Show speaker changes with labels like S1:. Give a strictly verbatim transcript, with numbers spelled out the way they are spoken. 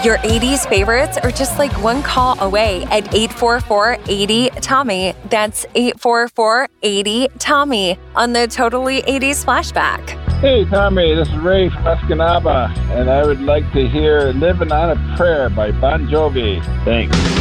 S1: Your eighties favorites are just like one call away at eight four four, eight zero, Tommy. That's eight four four, eight zero, Tommy on the Totally eighties Flashback.
S2: Hey, Tommy, this is Ray from Escanaba, and I would like to hear Living on a Prayer by Bon Jovi. Thanks.